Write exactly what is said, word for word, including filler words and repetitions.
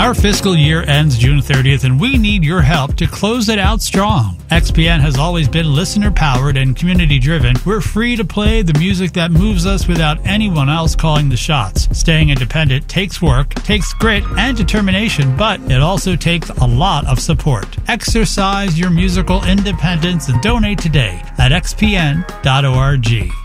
Our fiscal year ends June thirtieth, and we need your help to close it out strong. X P N has always been listener-powered and community-driven. We're free to play the music that moves us without anyone else calling the shots. Staying independent takes work, takes grit and determination, but it also takes a lot of support. Exercise your musical independence and donate today at x p n dot org.